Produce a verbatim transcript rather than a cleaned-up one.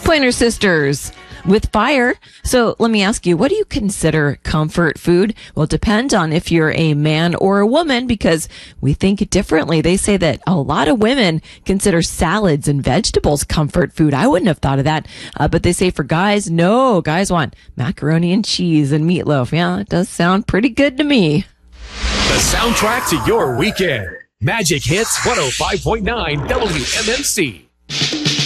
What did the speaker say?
Pointer Sisters with fire. So let me ask you, what do you consider comfort food? Well, it depends on if you're a man or a woman, because we think differently. They say that a lot of women consider salads and vegetables comfort food. I wouldn't have thought of that. Uh, but they say for guys, no, guys want macaroni and cheese and meatloaf. Yeah, it does sound pretty good to me. The soundtrack to your weekend. Magic Hits one oh five point nine W M M C.